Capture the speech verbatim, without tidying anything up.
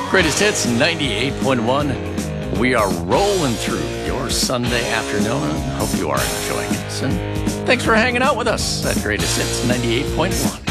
Greatest Hits ninety-eight point one. We are rolling through your Sunday afternoon. Hope you are enjoying it. And thanks for hanging out with us at Greatest Hits ninety-eight point one.